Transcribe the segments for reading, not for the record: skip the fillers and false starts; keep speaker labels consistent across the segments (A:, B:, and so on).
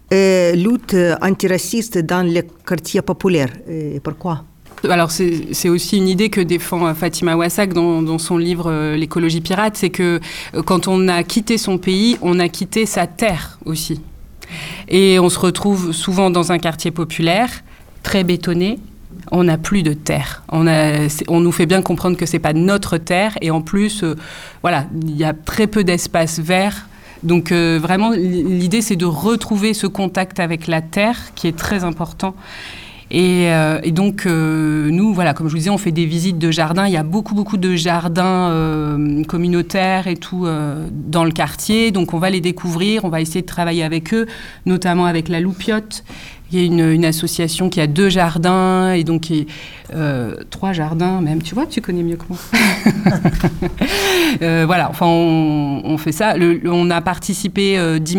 A: lutte antiraciste dans les quartiers populaires. Et pourquoi ?
B: Alors c'est aussi une idée que défend Fatima Wassak dans son livre L'écologie pirate, c'est que quand on a quitté son pays, on a quitté sa terre aussi. Et on se retrouve souvent dans un quartier populaire, très bétonné. On n'a plus de terre. On nous fait bien comprendre que c'est pas notre terre. Et en plus, il y a très peu d'espace vert. Donc vraiment, l'idée, c'est de retrouver ce contact avec la terre qui est très important. Et donc, nous, comme je vous disais, on fait des visites de jardins. Il y a beaucoup de jardins communautaires et tout dans le quartier. Donc, on va les découvrir. On va essayer de travailler avec eux, notamment avec la Loupiote. Il y a une association qui a 2 jardins et donc 3 jardins même. Tu vois, tu connais mieux que moi. On fait ça. On a participé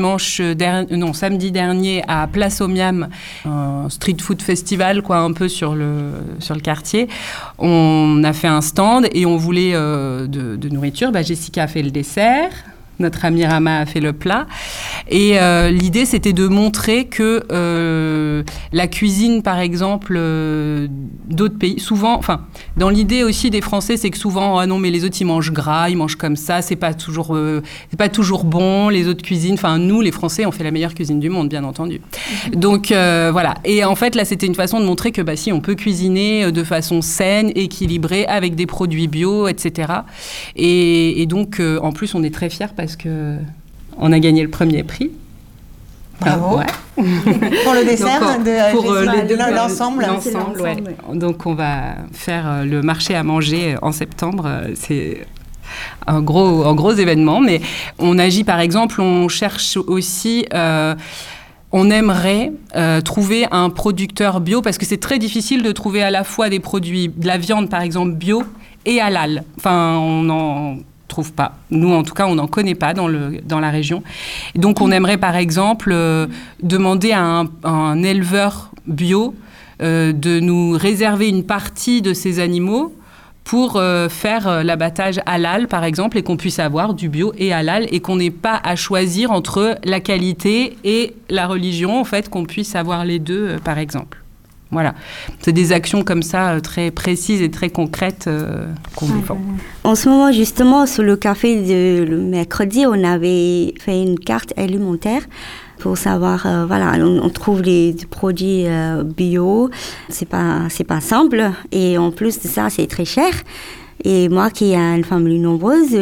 B: samedi dernier à Place Omiam, un street food festival, un peu sur le quartier. On a fait un stand et on voulait de nourriture. Jessica a fait le dessert. Notre amie Rama a fait le plat. Et l'idée, c'était de montrer que la cuisine, par exemple, d'autres pays, souvent, dans l'idée aussi des Français, c'est que souvent, ah non, mais les autres, ils mangent gras, ils mangent comme ça, c'est pas toujours bon, les autres cuisines. Nous, les Français, on fait la meilleure cuisine du monde, bien entendu. Donc, voilà. Et en fait, là, c'était une façon de montrer que, si, on peut cuisiner de façon saine, équilibrée, avec des produits bio, etc. Et donc, en plus, on est très fiers parce qu'on a gagné le premier prix.
C: Bravo.
B: Ouais.
C: Pour le dessert
B: pour
C: l'ensemble.
B: Ouais. Donc on va faire le marché à manger en septembre. C'est un gros événement. Mais on agit, par exemple, on cherche aussi... on aimerait trouver un producteur bio, parce que c'est très difficile de trouver à la fois des produits, de la viande, par exemple, bio et halal. On en trouve pas. Nous, en tout cas, on n'en connaît pas dans la région. Et donc, on aimerait, par exemple, demander à un éleveur bio de nous réserver une partie de ces animaux pour faire l'abattage halal, par exemple, et qu'on puisse avoir du bio et halal, et qu'on n'ait pas à choisir entre la qualité et la religion, en fait, qu'on puisse avoir les deux, par exemple. Voilà, c'est des actions comme ça très précises et très concrètes qu'on défend.
D: En ce moment, justement, sur le café le mercredi, on avait fait une carte alimentaire pour savoir, on trouve des produits bio, c'est pas simple, et en plus de ça, c'est très cher. Et moi, qui ai une famille nombreuse,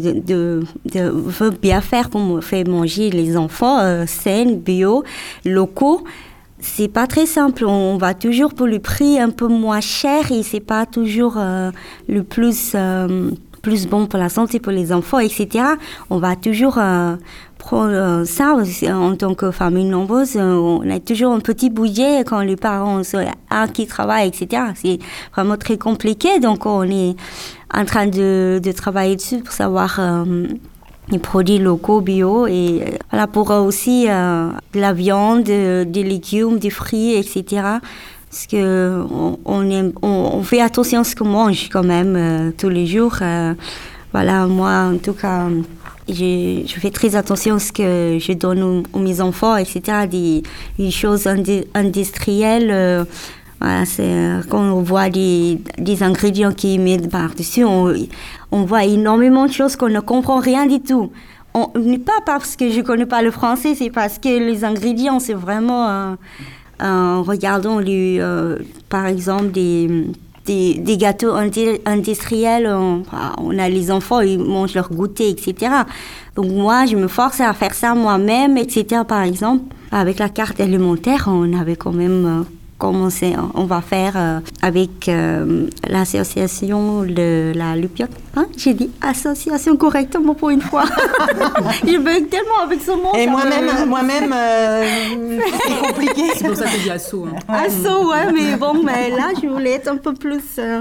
D: veux bien faire pour faire manger les enfants sains, bio, locaux. C'est pas très simple. On va toujours pour le prix un peu moins cher et c'est pas toujours le plus bon pour la santé, pour les enfants, etc. On va toujours prendre ça en tant que famille nombreuse. On a toujours un petit budget quand les parents sont qui travaillent, etc. C'est vraiment très compliqué. Donc, on est en train de travailler dessus pour savoir... les produits locaux, bio, et pour aussi de la viande, des légumes, des fruits, etc. Parce que on fait attention à ce qu'on mange quand même tous les jours. Moi, en tout cas, je fais très attention à ce que je donne à mes enfants, etc. Des choses industrielles. Quand on voit des ingrédients qui mettent par-dessus, on voit énormément de choses qu'on ne comprend rien du tout. Pas parce que je ne connais pas le français, c'est parce que les ingrédients, c'est vraiment... regardons, par exemple, des gâteaux industriels, on a les enfants, ils mangent leur goûter, etc. Donc moi, je me force à faire ça moi-même, etc. Par exemple, avec la carte alimentaire, on avait quand même... commencer, on va faire avec l'association de la Loupiote. J'ai dit association correctement pour une fois. Je bug tellement avec ce mot.
C: Et moi-même c'est compliqué.
B: C'est pour ça que j'ai dit asso.
D: Asso, ouais, mais là, je voulais être un peu plus...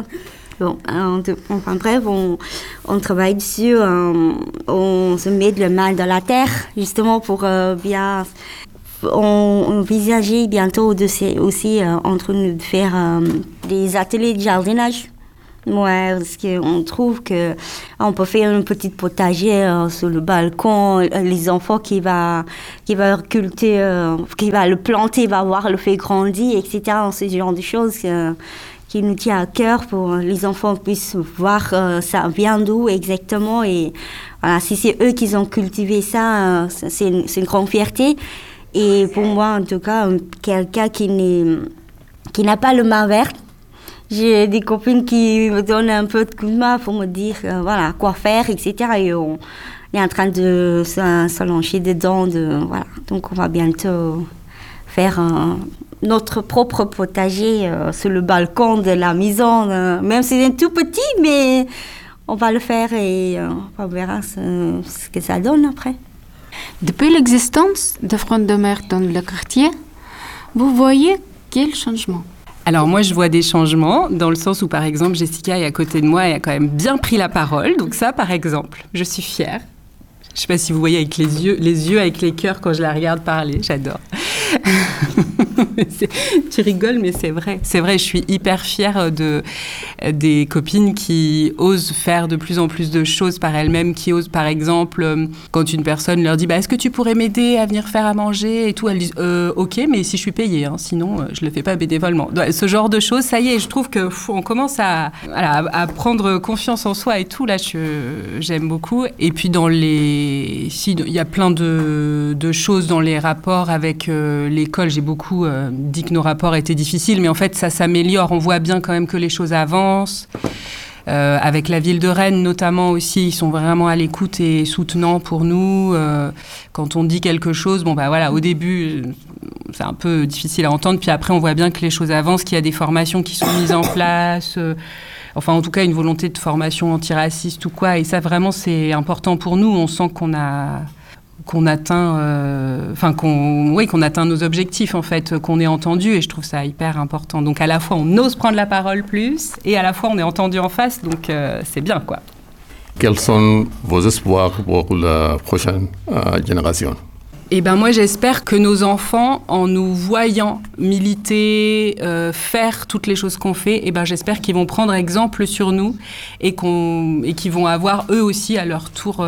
D: bref, on travaille dessus, on se met le mal dans la terre, justement pour bien... On envisageait bientôt aussi entre nous de faire des ateliers de jardinage Ouais, parce qu'on trouve que on peut faire une petite potager sur le balcon. Les enfants qui va cultiver, qui va le planter, va voir le faire grandir, etc. C'est ce genre de choses qui nous tient à cœur pour que les enfants puissent voir ça vient d'où exactement. Et voilà, si c'est eux qui ont cultivé ça, c'est une grande fierté. Et pour moi, en tout cas, quelqu'un qui n'a pas le main verte. J'ai des copines qui me donnent un peu de coup de main pour me dire voilà, quoi faire, etc. Et on est en train de se lancer dedans. Voilà. Donc on va bientôt faire notre propre potager sur le balcon de la maison. Même si c'est tout petit, mais on va le faire et on verra ce que ça donne après.
E: Depuis l'existence de Front de Mer dans le quartier, vous voyez quel changement?
B: Alors moi, je vois des changements dans le sens où, par exemple, Jessica est à côté de moi et a quand même bien pris la parole. Donc ça, par exemple, je suis fière. Je ne sais pas si vous voyez avec les yeux avec les cœurs quand je la regarde parler. J'adore. Tu rigoles, mais c'est vrai. C'est vrai, je suis hyper fière des copines qui osent faire de plus en plus de choses par elles-mêmes, qui osent, par exemple, quand une personne leur dit « Est-ce que tu pourrais m'aider à venir faire à manger ?» et tout, elles disent « Ok, mais si je suis payée, hein, sinon je ne le fais pas bénévolement. » Ce genre de choses, ça y est, je trouve qu'on commence à prendre confiance en soi et tout. Là, j'aime beaucoup. Et puis, il y a plein de choses dans les rapports avec l'école. J'ai beaucoup dit que nos rapports étaient difficiles, mais en fait, ça s'améliore. On voit bien quand même que les choses avancent. Avec la ville de Rennes, notamment aussi, ils sont vraiment à l'écoute et soutenants pour nous. Quand on dit quelque chose, au début, c'est un peu difficile à entendre. Puis après, on voit bien que les choses avancent, qu'il y a des formations qui sont mises en place. En tout cas, une volonté de formation antiraciste ou quoi. Et ça, vraiment, c'est important pour nous. On sent qu'on atteint nos objectifs, en fait, qu'on est entendu, et je trouve ça hyper important. Donc, à la fois, on ose prendre la parole plus, et à la fois, on est entendu en face, donc c'est bien, quoi.
F: Quels sont vos espoirs pour la prochaine génération?
B: Eh ben moi, j'espère que nos enfants, en nous voyant militer, faire toutes les choses qu'on fait, j'espère qu'ils vont prendre exemple sur nous et qu'ils vont avoir, eux aussi, à leur tour,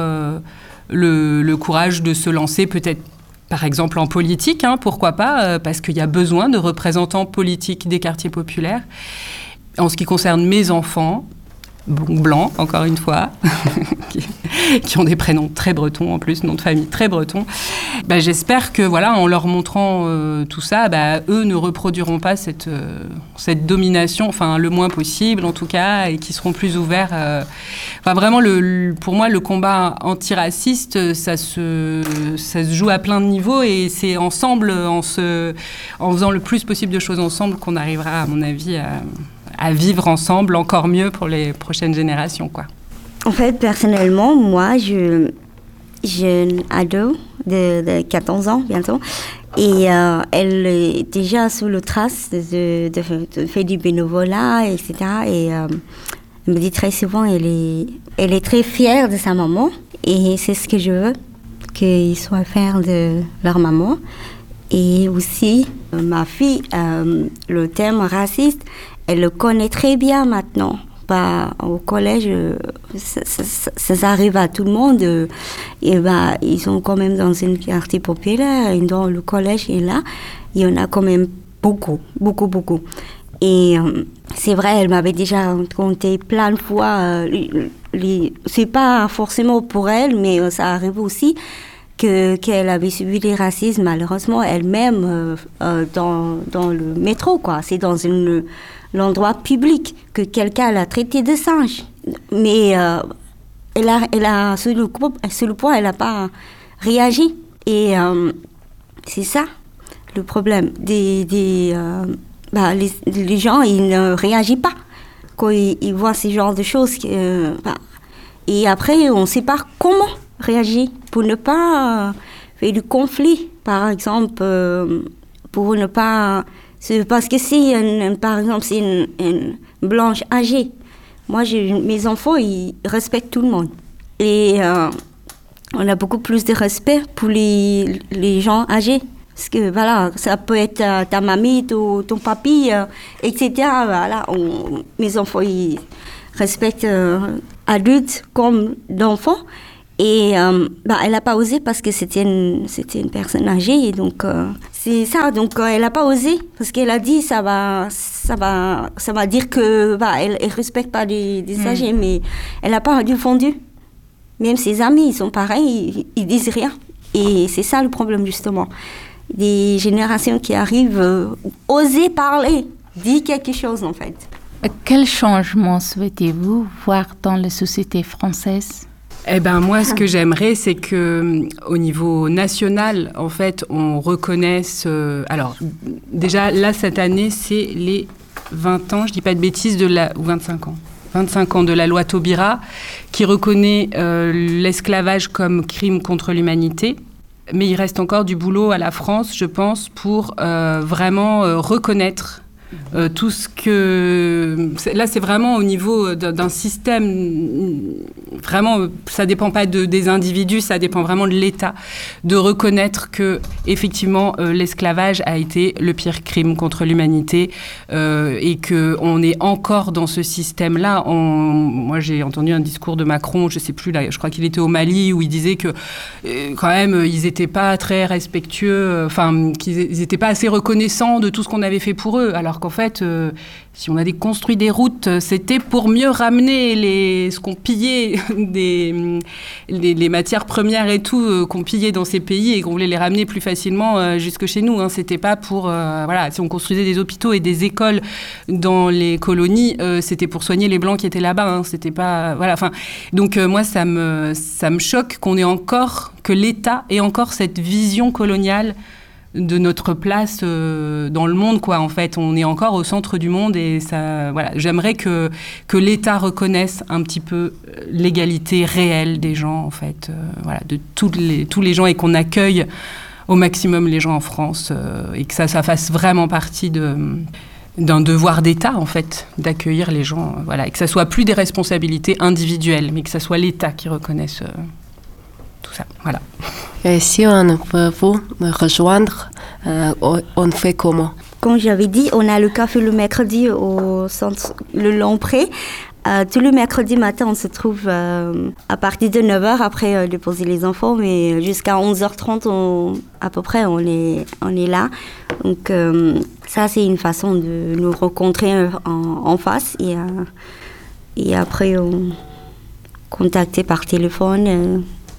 B: le courage de se lancer, peut-être, par exemple, en politique, hein, pourquoi pas, parce qu'il y a besoin de représentants politiques des quartiers populaires. En ce qui concerne mes enfants, blancs, encore une fois, qui ont des prénoms très bretons en plus, nom de famille très breton. J'espère que, en leur montrant tout ça, eux ne reproduiront pas cette domination, le moins possible en tout cas, et qui seront plus ouverts. Vraiment, pour moi, le combat antiraciste, ça se joue à plein de niveaux, et c'est ensemble, en faisant le plus possible de choses ensemble, qu'on arrivera, à mon avis, à vivre ensemble encore mieux pour les prochaines générations, quoi.
D: En fait, personnellement, moi, j'ai une ado de 14 ans bientôt, et elle est déjà sous le trace de faire du bénévolat, etc. Et elle me dit très souvent, elle est très fière de sa maman, et c'est ce que je veux, qu'ils soient fiers de leur maman. Et aussi, ma fille, le thème raciste, elle le connaît très bien maintenant. Au collège, ça arrive à tout le monde. Et ils sont quand même dans un quartier populaire. Et dans le collège, et là, il y en a quand même beaucoup. Et c'est vrai, elle m'avait déjà raconté plein de fois. C'est pas forcément pour elle, mais ça arrive aussi qu'elle avait subi des racismes, malheureusement, elle-même, dans le métro, quoi. C'est dans l'endroit public que quelqu'un l'a traité de singe. Mais elle a sur le point, elle n'a pas réagi. Et c'est ça, le problème. Les gens, ils ne réagissent pas quand ils voient ce genre de choses. Et après, on ne sait pas comment réagir pour ne pas faire du conflit, par exemple, pour ne pas... Parce que si, par exemple, c'est une blanche âgée, moi, mes enfants, ils respectent tout le monde. Et on a beaucoup plus de respect pour les gens âgés. Parce que, ça peut être ta mamie, ton papy, etc. Mes enfants, ils respecte adultes comme d'enfants. Et elle n'a pas osé parce que c'était une personne âgée. Et donc, c'est ça. Donc, elle n'a pas osé parce qu'elle a dit ça va dire que elle respecte pas des âgés. Mais elle n'a pas défendu. Même ses amis, ils sont pareils, ils disent rien. Et c'est ça le problème, justement. Des générations qui arrivent, oser parler, dire quelque chose, en fait.
G: Quel changement souhaitez-vous voir dans la société française ?
B: Eh ben moi, ce que j'aimerais, c'est que au niveau national, en fait, on reconnaisse. Alors, déjà là, cette année, c'est les 20 ans, je dis pas de bêtises, ou 25 ans. 25 ans de la loi Taubira, qui reconnaît l'esclavage comme crime contre l'humanité. Mais il reste encore du boulot à la France, je pense, pour vraiment reconnaître tout ce que... Là, c'est vraiment au niveau d'un système... Vraiment, ça dépend pas des individus, ça dépend vraiment de l'État, de reconnaître que, effectivement, l'esclavage a été le pire crime contre l'humanité et qu'on est encore dans ce système-là. Moi, j'ai entendu un discours de Macron, je sais plus, là, je crois qu'il était au Mali, où il disait que, quand même, ils n'étaient pas très respectueux, qu'ils n'étaient pas assez reconnaissants de tout ce qu'on avait fait pour eux, alors qu'en fait, si on a construit des routes, c'était pour mieux ramener ce qu'on pillait, les matières premières et tout, qu'on pillait dans ces pays et qu'on voulait les ramener plus facilement jusque chez nous. Hein. C'était pas pour... si on construisait des hôpitaux et des écoles dans les colonies, c'était pour soigner les Blancs qui étaient là-bas. Hein. C'était pas... Donc moi, ça me choque que l'État ait encore cette vision coloniale de notre place dans le monde, quoi. En fait, on est encore au centre du monde et ça, j'aimerais que l'État reconnaisse un petit peu l'égalité réelle des gens, en fait, de tous les gens et qu'on accueille au maximum les gens en France et que ça fasse vraiment partie d'un devoir d'État, en fait, d'accueillir les gens, et que ça soit plus des responsabilités individuelles, mais que ça soit l'État qui reconnaisse tout ça, voilà.
H: Et si on veut vous rejoindre, on fait comment?
D: Comme j'avais dit, on a le café le mercredi au centre Le Longpré. Tout le mercredi matin, on se trouve à partir de 9h après déposer les enfants, mais jusqu'à 11h30 à peu près, on est là. Donc ça, c'est une façon de nous rencontrer en face et après contacter par téléphone.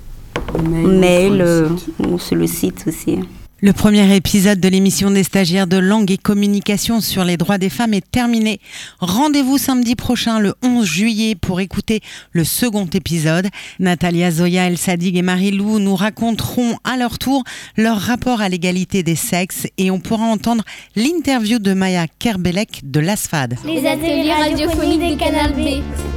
D: Mail ou sur le site aussi.
I: Le premier épisode de l'émission des stagiaires de langue et communication sur les droits des femmes est terminé. Rendez-vous samedi prochain, le 11 juillet, pour écouter le second épisode. Natalia, Zoya, El Sadig et Marie-Lou nous raconteront à leur tour leur rapport à l'égalité des sexes et on pourra entendre l'interview de Maya Kerbelek de l'ASFAD.
J: Les ateliers radiophoniques des Canal B.